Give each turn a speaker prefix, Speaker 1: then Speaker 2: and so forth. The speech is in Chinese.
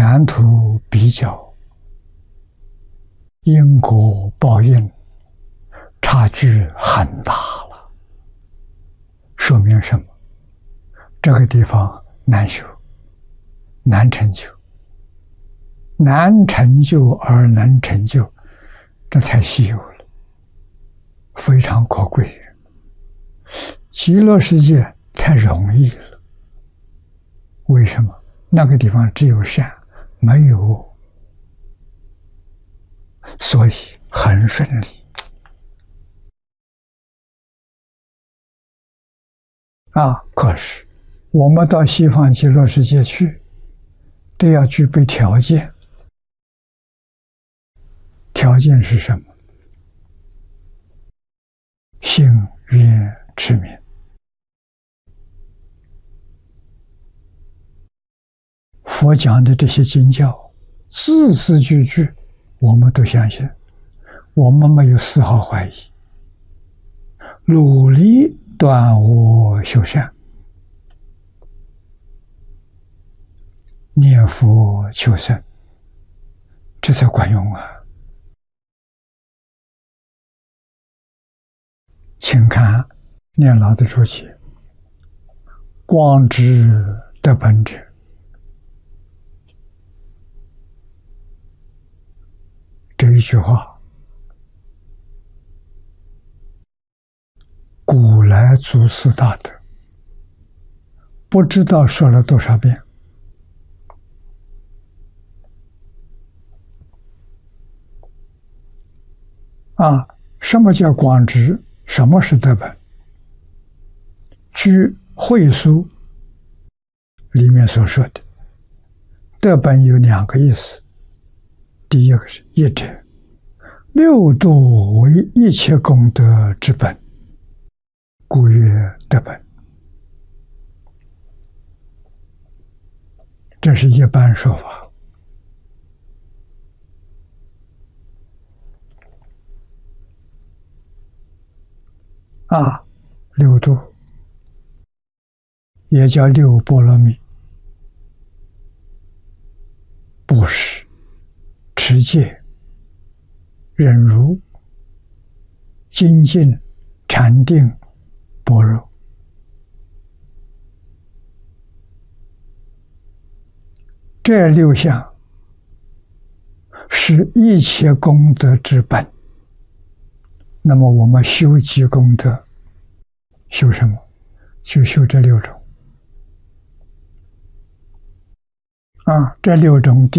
Speaker 1: 前途比较，因果报应差距很大了，说明什么？这个地方难修，难成就，难成就而能成就，这太稀有了，非常可贵。极乐世界太容易了，为什么？那个地方只有善，没有恶，所以很顺利。可是我们到西方极乐世界去，都要具备条件。条件是什么？信愿持名。佛讲的这些经教，字字句句我们都相信，我们没有丝毫怀疑，努力断恶修善，念佛求生，这才管用啊！请看念老的注解：光知得本者，这一句话，古来祖师大德不知道说了多少遍。什么叫光知？什么是得本？据会疏里面所说的，得本有两个意思。第一个是一者，六度为一切功德之本，故曰得本。这是一般说法。六度也叫六波罗蜜：布施、持戒、忍辱、精进、禅定、般若。这六项是一切功德之本。那么我们修集功德，修什么？就修这六种。这六种